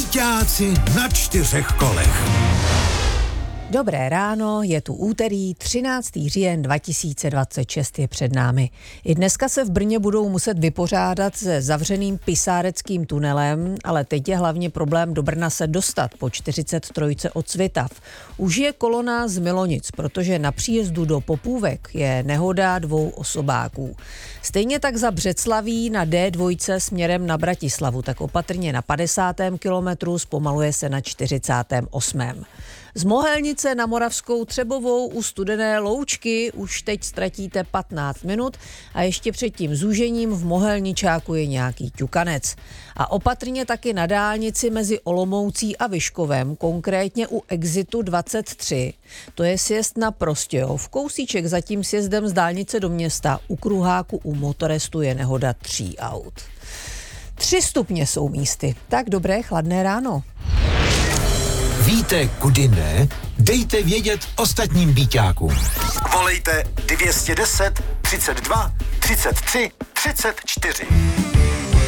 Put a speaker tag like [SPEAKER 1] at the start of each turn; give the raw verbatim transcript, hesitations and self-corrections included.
[SPEAKER 1] Bíťáci na čtyřech kolech.
[SPEAKER 2] Dobré ráno, je tu úterý, třináctého října dva tisíce dvacet šest je před námi. I dneska se v Brně budou muset vypořádat se zavřeným pisáreckým tunelem, ale teď je hlavně problém do Brna se dostat po čtyřicet tři od Svitav. Už je kolona z Milonic, protože na příjezdu do Popůvek je nehoda dvou osobáků. Stejně tak za Břeclaví na D dva směrem na Bratislavu, tak opatrně na padesátém kilometru, zpomaluje se na čtyřicátém osmém Z Mohelnice na Moravskou Třebovou u Studené Loučky už teď ztratíte patnáct minut a ještě před tím zúžením v Mohelničáku je nějaký ťukanec. A opatrně taky na dálnici mezi Olomoucí a Vyškovem, konkrétně u exitu dvacet tři. To je sjezd na Prostějov. Kousíček za tím sjezdem z dálnice do města u Kruháku u Motorestu je nehoda tří aut. Tři stupně jsou místy. Tak dobré chladné ráno.
[SPEAKER 1] Víte, kudy ne? Dejte vědět ostatním bíťákům.
[SPEAKER 3] Volejte dvě stě deset, třicet dva, třicet tři, třicet čtyři.